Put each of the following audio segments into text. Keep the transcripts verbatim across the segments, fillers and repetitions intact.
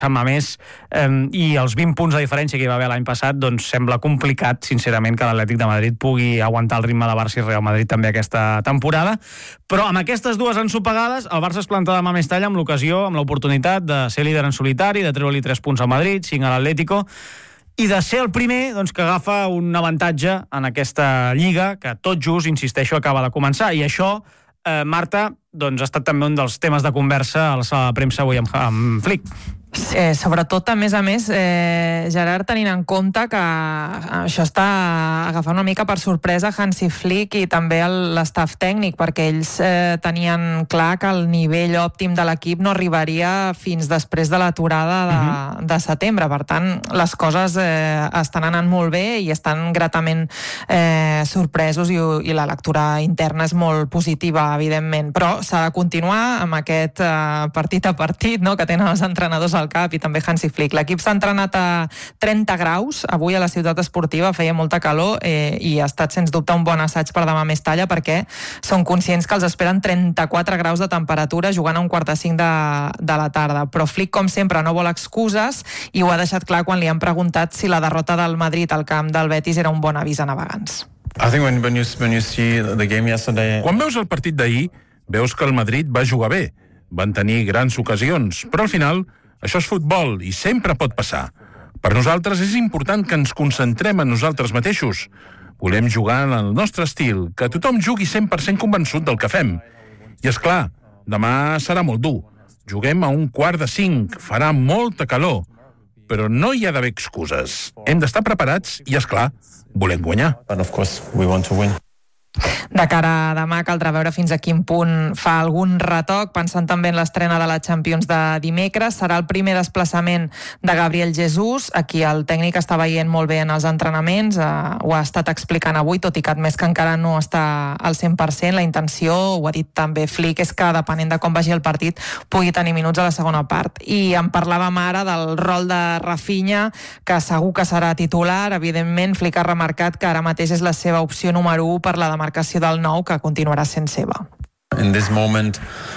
Mamés, eh, i els vint punts de diferència que hi va haver l'any passat, doncs sembla complicat, sincerament, que l'Atlètic de Madrid pugui aguantar el ritme de Barça i Real Madrid també aquesta temporada. Però amb aquestes dues ensopegades, el Barça es planta demà a Mestalla amb l'ocasió, amb l'oportunitat de ser líder en solitari, de treure-li tres punts al Madrid, cinc a l'Atlético, i de ser el primer doncs, que agafa un avantatge en aquesta lliga, que tot just, insisteixo, acaba de començar. I això, eh, Marta, doncs, ha estat també un dels temes de conversa a la sala de premsa avui amb, amb Flick. Eh, sobretot, a més a més, eh, Gerard, tenint en compte que això està agafant una mica per sorpresa Hansi Flick i també l'estaf tècnic, perquè ells eh, tenien clar que el nivell òptim de l'equip no arribaria fins després de l'aturada de, uh-huh. de setembre. Per tant, les coses eh, estan anant molt bé i estan gratament eh, sorpresos i, i la lectura interna és molt positiva, evidentment. Però s'ha de continuar amb aquest eh, partit a partit, no?, que tenen els entrenadors al cap i també Hansi Flick. L'equip s'ha entrenat a trenta graus avui a la ciutat esportiva, feia molta calor eh, i ha estat sens dubte un bon assaig per demà a Mestalla, perquè són conscients que els esperen trenta-quatre graus de temperatura jugant a un quart de cinc de, de la tarda. Però Flick, com sempre, no vol excuses i ho ha deixat clar quan li han preguntat si la derrota del Madrid al camp del Betis era un bon avís a navegants. When, when you, when you see the game yesterday... Quan veus el partit d'ahir, veus que el Madrid va jugar bé. Van tenir grans ocasions, però al final això és futbol i sempre pot passar. Per nosaltres és important que ens concentrem en nosaltres mateixos. Volem jugar en el nostre estil, que tothom jugui cent per cent convençut del que fem. I és clar, demà serà molt dur. Juguem a un quart de cinc, farà molta calor, però no hi ha d'haver excuses. Hem d'estar preparats i, és clar, volem guanyar. But of course, we want to win. De cara a demà caldrà veure fins a quin punt fa algun retoc, pensant també en l'estrena de la Champions de dimecres. Serà el primer desplaçament de Gabriel Jesús, a qui el tècnic està veient molt bé en els entrenaments, eh, ho ha estat explicant avui, tot i que admès que encara no està al cent per cent. La intenció, ho ha dit també Flick, és que depenent de com vagi el partit pugui tenir minuts a la segona part. I en parlàvem ara del rol de Rafinha, que segur que serà titular. Evidentment, Flick ha remarcat que ara mateix és la seva opció número u per la demarcació del nou, que continuarà sent seva. In this moment,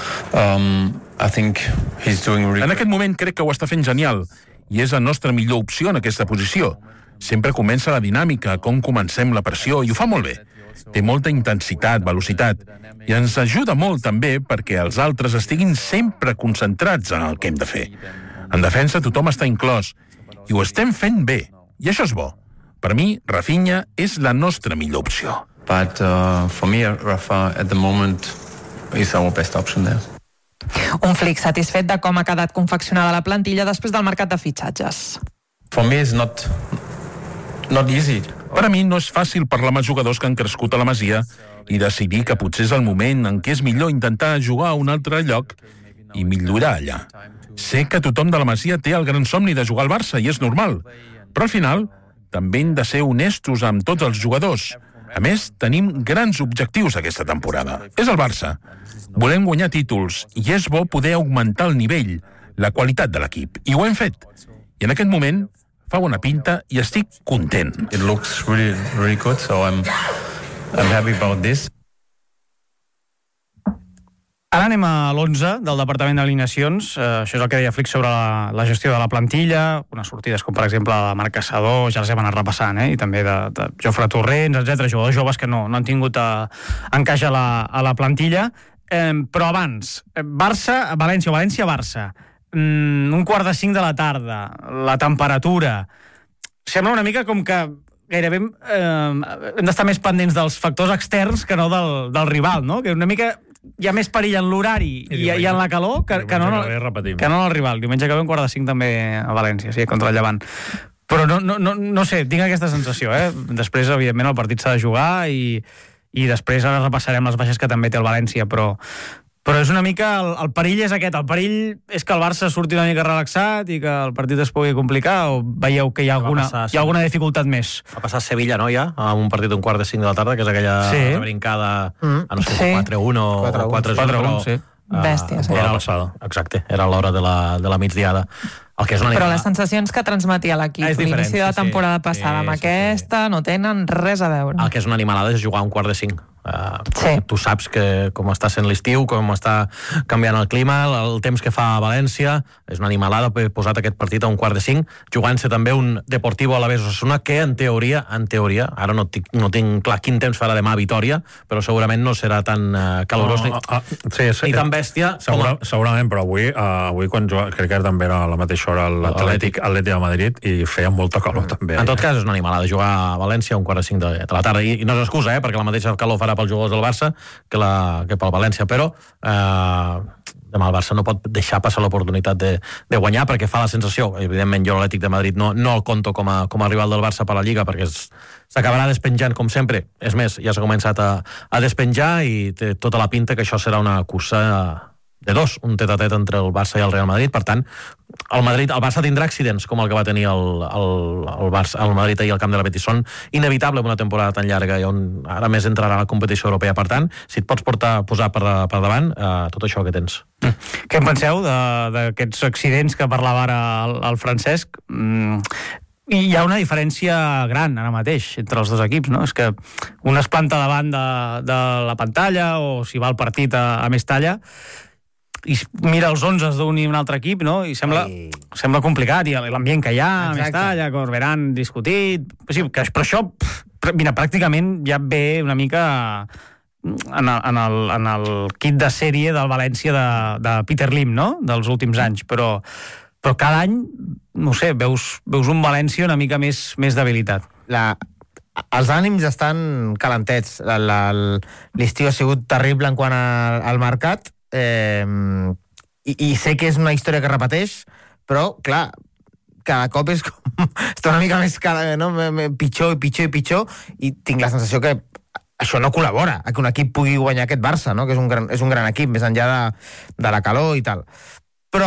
um, I think he's doing really... En aquest moment crec que ho està fent genial i és la nostra millor opció en aquesta posició. Sempre comença la dinàmica, com comencem la pressió, i ho fa molt bé. Té molta intensitat, velocitat, i ens ajuda molt també perquè els altres estiguin sempre concentrats en el que hem de fer. En defensa tothom està inclòs i ho estem fent bé, i això és bo. Per mi, Rafinha és la nostra millor opció. But uh, for me, Rafa, at the moment, is our best option there. Un Flick satisfet de com ha quedat confeccionada la plantilla després del mercat de fitxatges. For me, it's not, not easy. Per a mi no és fàcil parlar amb els jugadors que han crescut a la Masia i decidir que potser és el moment en què és millor intentar jugar a un altre lloc i millorar allà. Sé que tothom de la Masia té el gran somni de jugar al Barça i és normal, però al final també hem de ser honestos amb tots els jugadors. A més, tenim grans objectius aquesta temporada. És el Barça. Volem guanyar títols i és bo poder augmentar el nivell, la qualitat de l'equip. I ho hem fet. I en aquest moment fa bona pinta i estic content. It looks really, really good, so I'm, I'm happy about this. Ara anem a l'onze del Departament d'Alineacions. Eh, això és el que deia Flick sobre la, la gestió de la plantilla, unes sortides com per exemple la de Marc Caçador, ja les hem anat repassant, eh? I també de, de Jofre Torrents, etcètera, jugadors joves que no, no han tingut a, encaix a la, a la plantilla. Eh, però abans, Barça, València, València, Barça, mm, un quart de cinc de la tarda, la temperatura, sembla una mica com que gairebé eh, hem d'estar més pendents dels factors externs que no del, del rival, no? Que una mica hi ha més perill en l'horari i, i en la calor que, que, no, no, que no el rival. Diumenge que ve un quart de cinc també a València, sí, contra el Llevant. Però no, no, no, no sé, tinc aquesta sensació, eh? Després, evidentment, el partit s'ha de jugar i, i després ara repassarem les baixes que també té el València, però, però és una mica, el, el perill és aquest, el perill és que el Barça surti una mica relaxat i que el partit es pugui complicar, o veieu que hi ha alguna, passar, hi ha alguna dificultat més? Va passar a Sevilla, no, ja? A un partit d'un quart de cinc de la tarda, que és aquella sí. brincada mm. a no sé, sí. quatre a un o quatre a un, sí. Bèstia, sí. Era la, exacte, era l'hora de la, de la migdiada. El que és una Però les sensacions que transmetia l'equip ah, l'inici de la temporada sí, passada sí, amb sí, aquesta sí. no tenen res a veure. El que és una animalada és jugar un quart de cinc. Uh, sí. Tu saps que com està sent l'estiu, com està canviant el clima, el, el temps que fa a València, és una animalada haver posat aquest partit a un quart de cinc, jugant-se també un Deportivo Alavés Osasuna, que en teoria, en teoria, ara no tinc, no tinc clar quin temps farà demà a Vitòria, però segurament no serà tan uh, calorós no, ni, uh, uh, sí, sí, ni tan bèstia. Segura, com... Segurament, però avui, uh, avui quan jo, crec que també era a la mateixa hora l'Atlètic Atlètic de Madrid i feia molta calor mm. també. En tot cas, és una animalada jugar a València a un quart de cinc de, de la tarda, I, i no és excusa, eh, perquè la mateixa calor farà pels jugadors del Barça que, la, que pel València, però eh, demà el Barça no pot deixar passar l'oportunitat de, de guanyar, perquè fa la sensació, evidentment jo l'Atlètic de Madrid no, no el conto com a, com a rival del Barça per la Lliga, perquè s'acabarà despenjant com sempre, és més, ja s'ha començat a, a despenjar i té tota la pinta que això serà una cursa de dos, un tet-a-tet entre el Barça i el Real Madrid. Per tant, el, Madrid, el Barça tindrà accidents com el que va tenir el, el, el, Barça, el Madrid ahir al camp de la Betis. Són inevitables en una temporada tan llarga i on ara més entrarà la competició europea. Per tant, si et pots portar, posar per, per davant eh, tot això que tens. Mm. Què en penseu d'aquests accidents que parlava ara el, el Francesc? Mm. I hi ha una diferència gran ara mateix entre els dos equips, no? És que un es planta davant de, de la pantalla o si va al partit a, a Mestalla i mira els onzes d'un i un altre equip, no? I sembla, Ai. sembla complicat, i l'ambient que hi ha, a Mestalla, Corberán discutit... Sí, que, però això, mira, pràcticament ja ve una mica en el, en el, en el kit de sèrie del València de, de Peter Lim, no?, dels últims anys, però, però cada any, no sé, veus, veus un València una mica més, més debilitat. La... Els ànims estan calentets. L'estiu ha sigut terrible en quant al mercat, Eh, i, i sé que és una història que repeteix, però clar, cada cop és com, està una mica més cada, no? pitjor i pitjor i pitjor, i tinc la sensació que això no col·labora a que un equip pugui guanyar aquest Barça, no? Que és un gran, és un gran equip, més enllà de, de la calor i tal. Però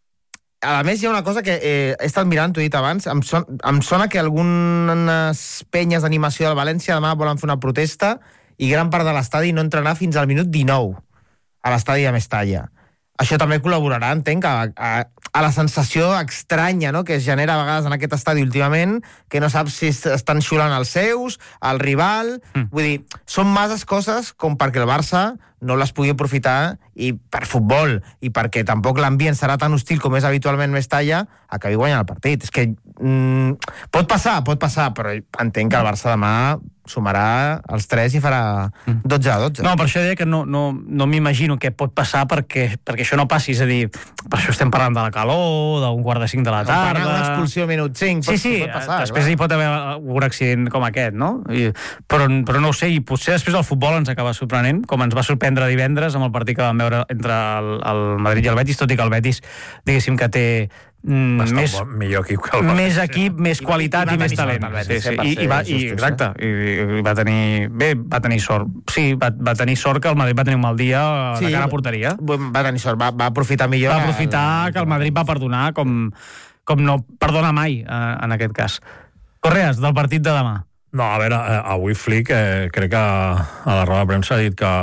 a més hi ha una cosa que eh, he estat mirant, t'ho he dit abans, em, son, em sona que algunes penyes d'animació del València demà volen fer una protesta i gran part de l'estadi no entrarà fins al minut dinou a l'estadi de Mestalla. Això també col·laborarà, entenc, a, a, a la sensació estranya, no?, que es genera a vegades en aquest estadi últimament, que no saps si estan xiulant els seus, el rival... Mm. Vull dir, són masses coses com perquè el Barça no les pugui aprofitar i per futbol, i perquè tampoc l'ambient serà tan hostil com és habitualment Mestalla, acabi guanyant el partit. És que mm, pot passar, pot passar, però entenc que el Barça demà sumarà els tres i farà dotze a dotze. No, per això deia que no, no, no m'imagino què pot passar perquè, perquè això no passi, és a dir, per això estem parlant de la calor, d'un quart de cinc de la tarda... No, una expulsió minut cinc, pot, sí, sí, pot passar. Després clar. Hi pot haver un accident com aquest, no? I, però, però no ho sé, i potser després el futbol ens acaba sorprenent, com ens va sorprendre divendres amb el partit que vam veure entre el, el Madrid i el Betis, tot i que el Betis, diguéssim que té Mm, més, bon, millor equip que el València. Més equip, més qualitat i, i més talent. Sí, sí. I, i, va, i, exacte, i, i va tenir... Bé, va tenir sort. Sí, va, va tenir sort que el Madrid va tenir un mal dia sí, de cara a porteria. Va tenir sort, va, va aprofitar millor. Va aprofitar el, que el Madrid va perdonar com, com no perdona mai, eh, en aquest cas. Correas, del partit de demà. No, a veure, avui Flick eh, crec que a la roda de premsa ha dit que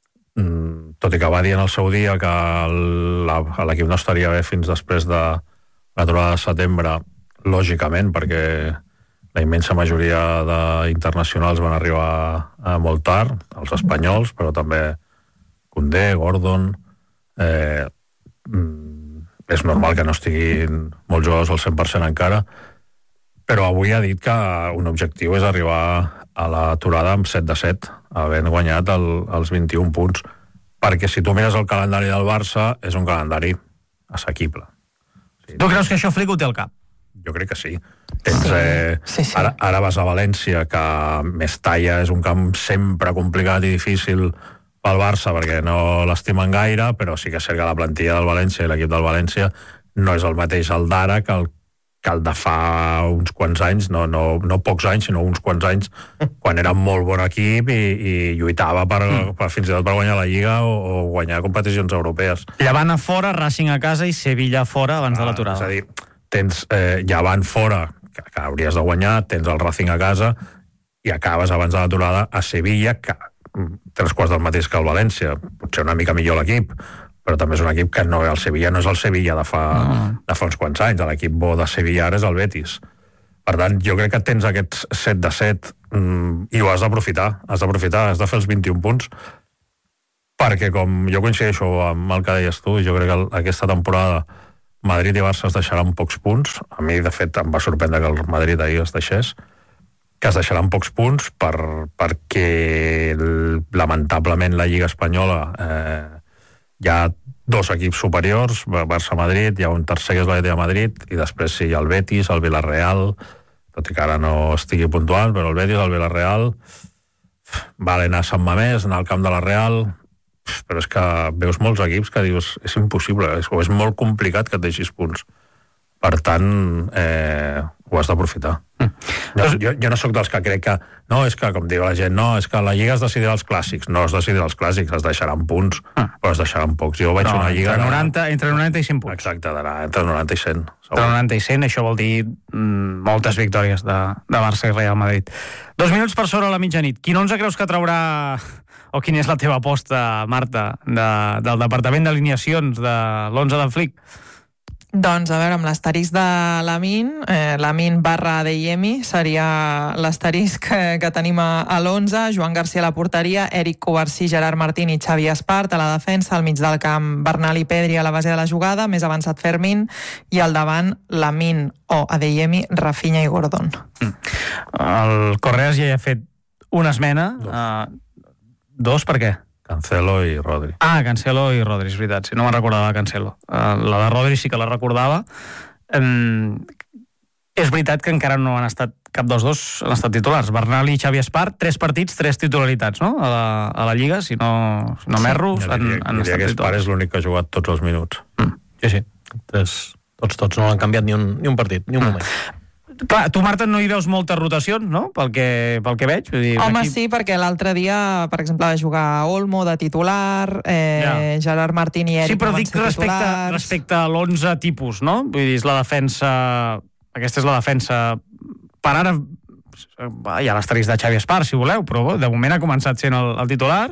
mm, tot i que va dir en el seu dia que l'equip no estaria bé fins després de l'aturada de setembre, lògicament, perquè la immensa majoria d'internacionals van arribar a molt tard, els espanyols, però també Koundé, Gordon... Eh, és normal que no estiguin molts jugadors al cent per cent encara, però avui ha dit que un objectiu és arribar a l'aturada amb set de set, havent guanyat el, els vint-i-un punts, perquè si tu mires el calendari del Barça, és un calendari assequible. Sí. Tu creus que això Flick ho té al cap? Jo crec que sí. Tens, eh, sí, sí. Ara, ara vas a València, que Mestalla és un camp sempre complicat i difícil pel Barça, perquè no l'estimen gaire, però sí que és cert que la plantilla del València i l'equip del València no és el mateix el d'ara que el, que el de fa uns quants anys, no, no, no pocs anys, sinó uns quants anys, quan era molt bon equip i, i lluitava per, mm. per, fins i tot per guanyar la Lliga o, o guanyar competicions europees. Llevant a fora, Racing a casa i Sevilla a fora abans ah, de l'aturada. És a dir, tens eh, Llevant fora, que, que hauries de guanyar, tens el Racing a casa i acabes abans de l'aturada a Sevilla, que tres quarts del mateix que el València. Potser una mica millor l'equip, però també és un equip que no, el Sevilla no és el Sevilla de fa, no. de fa uns quants anys. L'equip bo de Sevilla ara és el Betis. Per tant, jo crec que tens aquests set de set mm, i ho has d'aprofitar, has d'aprofitar, has de fer els vint-i-un punts, perquè com jo coincideixo amb el que deies tu, jo crec que aquesta temporada Madrid i Barça es deixaran pocs punts. A mi, de fet, em va sorprendre que el Madrid ahir es deixés, que es deixaran pocs punts per, perquè lamentablement la Lliga Espanyola eh, hi ha dos equips superiors, Barça-Madrid, hi ha un tercer que és l'Atlètic de Madrid, i després sí, el Betis, el Villarreal, tot i que ara no estigui puntual, però el Betis, el Villarreal, vale anar a Sant Mamés, anar al camp de la Real, però és que veus molts equips que dius és impossible, és, o és molt complicat que et deixis punts. Per tant, eh, ho has d'aprofitar. Mm. Jo, jo, jo no sóc dels que crec que no, és que, com diu la gent, no, és que la Lliga es decidirà els clàssics. No es decidirà els clàssics, es deixaran punts, mm. però es deixaran pocs. Jo veig no, una Lliga... Entre noranta, entre noranta i cent punts. Exacte, d'anar entre noranta i cent. Segur. Entre noranta i cent, això vol dir mm, moltes victòries de, de Barça i Real Madrid. Dos minuts per sobre a la mitjanit. Quin onze creus que traurà... O quina és la teva aposta, Marta, de, del Departament d'Alineacions de l'onze del Flick? Doncs, a veure, amb l'asterisc de Lamin, eh, Lamin barra Adeyemi seria l'asterisc que, que tenim a, a l'onze, Joan Garcia a la porteria, Eric Covarsí, Gerard Martín i Xavi Espart a la defensa, al mig del camp Bernal i Pedri a la base de la jugada, més avançat Fermín, i al davant Lamin o Adeyemi, Rafinha i Gordon. Mm. El Correas ja hi ha fet una esmena... Uh, Dos, per què? Cancelo i Rodri. Ah, Cancelo i Rodri, és veritat. Si no me'n recordava Cancelo. Uh, la de Rodri sí que la recordava. Um, és veritat que encara no han estat cap dels dos han estat titulars. Bernal i Xavi Espart, tres partits, tres titularitats, no? A la, a la Lliga, si no, si no m'erro, sí. han, diria, han diria estat que Espart és l'únic que ha jugat tots els minuts. Mm. Sí, sí. Tres, tots, tots no han canviat ni un, ni un partit, ni un mm. moment. Clar, tu, Marta, no hi veus moltes rotacions, no?, pel que, pel que veig. Vull dir, Home, aquí... sí, perquè l'altre dia, per exemple, va jugar Olmo de titular, eh, ja. Gerard Martín i Eric sí, però dic respecte, respecte a l'onze tipus, no? Vull dir, és la defensa... Aquesta és la defensa... Per ara, hi ha l'asterisc de Xavi Espart, si voleu, però de moment ha començat sent el, el titular,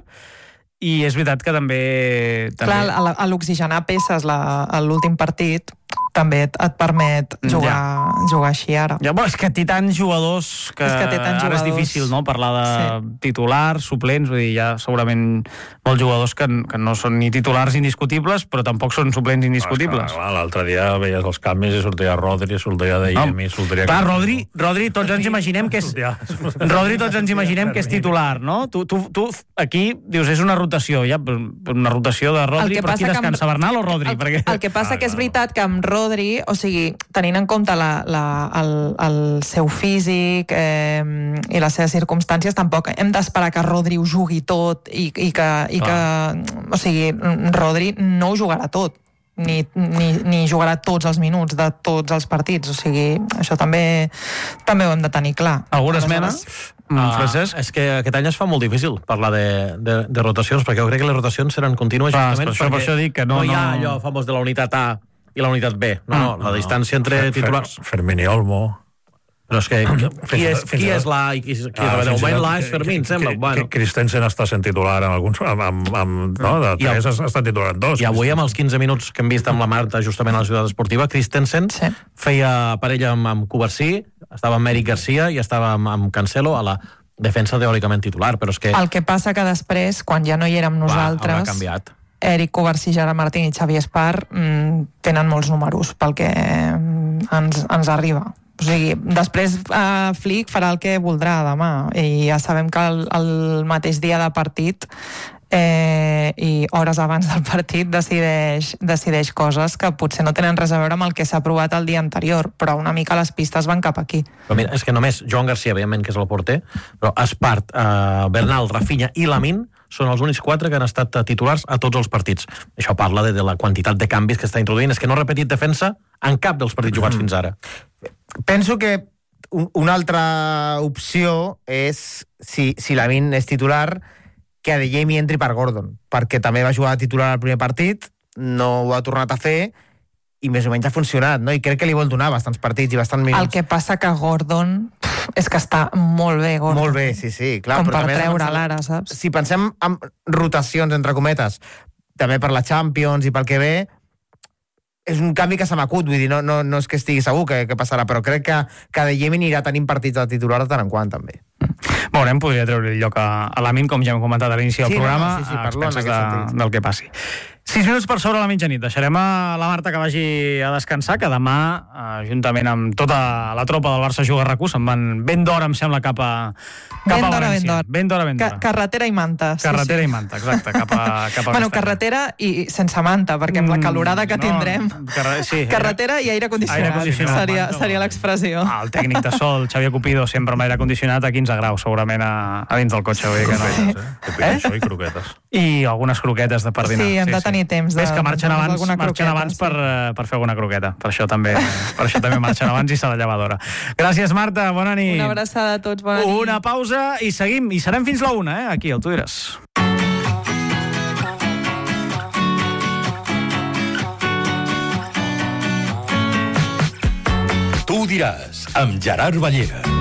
i és veritat que també... també... Clar, a l'oxigenar peces l'últim partit també et, et permet jugar, ja. jugar així ara. Ja, bo, és que té tants jugadors que, és que té tants ara jugadors... és difícil, no?, parlar de sí. titulars, suplents, vull dir, hi ha segurament molts jugadors que, que no són ni titulars indiscutibles, però tampoc són suplents indiscutibles. Ah, l'altre dia veies els canvis i sortia Rodri, sortia Adeyemi, no. sortia... Clar, Rodri, Rodri, tots ens imaginem que és... Rodri, tots ens imaginem que és titular, no? Tu, tu, tu aquí dius, és una rotació, ja, una rotació de Rodri, però qui descansa, amb... Bernal o Rodri? El, perquè... el que passa ah, que és veritat que amb Rodri, o sigui, tenint en compte la, la, el, el seu físic eh, i les seves circumstàncies, tampoc hem d'esperar que Rodri ho jugui tot i, i, que, i que... O sigui, Rodri no ho jugarà tot, ni, ni, ni jugarà tots els minuts de tots els partits, o sigui, això també també ho hem de tenir clar. Alguna esmena? Ah, Francesc? És que aquest any es fa molt difícil parlar de, de, de rotacions, perquè jo crec que les rotacions seran contínues ah, justament per això, per això dic que no, no hi ha no... allò famós de la unitat A i la unitat B. No, no, la distància entre Fer, titulars... Fermín i Olmo... Però és que qui és, qui és la... Qui és, qui ah, de moment la és Fermín, sembla. Bueno. Christensen està sent titular en alguns... Amb, amb, amb, no, de tres ha estat titular en dos. I avui, amb els quinze minuts que hem vist amb la Marta justament a la ciutat esportiva, Christensen sí. feia parella amb, amb Covarsí, estava amb Eric Garcia i estava amb, amb Cancelo a la defensa teòricament titular, però és que... El que passa que després, quan ja no hi érem nosaltres... Va, haurà canviat. Eric Covarsí, Gerard Martín i Xavi Espart mmm, tenen molts números pel que ens, ens arriba. O sigui, després uh, Flick farà el que voldrà demà i ja sabem que el, el mateix dia de partit eh, i hores abans del partit decideix, decideix coses que potser no tenen res a veure amb el que s'ha aprovat el dia anterior, però una mica les pistes van cap aquí. Però mira, és que només Joan Garcia, evidentment, que és el porter, però Espart, eh, Bernal, Rafinha i Lamin són els únics quatre que han estat titulars a tots els partits. Això parla de, de la quantitat de canvis que està introduint. És que no ha repetit defensa en cap dels partits jugats mm. fins ara. Penso que un, una altra opció és, si, si Lamin és titular, que Adeyemi entri per Gordon, perquè també va jugar titular al primer partit, no ho ha tornat a fer, i més o menys ha funcionat, no? I crec que li vol donar bastants partits i bastants minuts. El que passa que Gordon pff, és que està molt bé, Gordon. Molt bé, sí, sí. Clar, com però per treure pensem, l'ara, saps? Si pensem en rotacions, entre cometes, també per la Champions i pel que ve, és un canvi que se m'acut, vull dir, no, no, no és que estigui segur que, que passarà, però crec que, que Adeyemi anirà tenint partits de titular de tant en quant, també. Veurem, podria treure el lloc a, a l'Amin, com ja hem comentat a l'inici del Sí, no, programa, sí, sí, a parlo en expenses aquest de, sentit. del que passi. Sis minuts per sobre la mitjanit. Deixarem a la Marta que vagi a descansar, que demà, eh, juntament amb tota la tropa del Barça Juga R Q, se'n van ben d'hora, em sembla, cap a, cap Ben a d'hora, València. ben d'hora. Ben d'hora, ben Ca d'hora. carretera i manta. Sí, Carretera sí. i manta, exacte, cap a, cap a Bueno, Castella. carretera i sense manta, perquè amb la calorada que Mm, tindrem... No, carre... sí, Carretera i aire condicionat, Aire condicionat. seria, Manta, seria no. l'expressió. Ah, el tècnic de sol, Xavier Cupido, sempre amb l'aire condicionat a quinze graus, segurament a, a dins del cotxe. Vull dir que no. Croquetes, eh? Que pica això i croquetes. I algunes croquetes de per dinar. Sí, hem de tenir temps de- Ves que marxen de abans, alguna marxen croqueta, abans sí. per, eh, per fer alguna croqueta. Per això també, per això també marxen abans i se la llevadora. Gràcies, Marta, bona nit. Una abraçada a tots, bona nit. Una pausa i seguim. I serem fins la una, eh? Aquí, al Tu diràs. Tu diràs, amb Gerard Ballera.